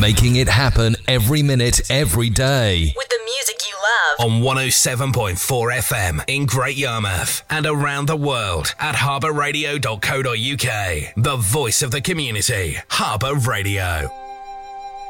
making it happen every minute, every day. With the music you love. On 107.4 FM in Great Yarmouth and around the world at harbourradio.co.uk. The voice of the community. Harbour Radio.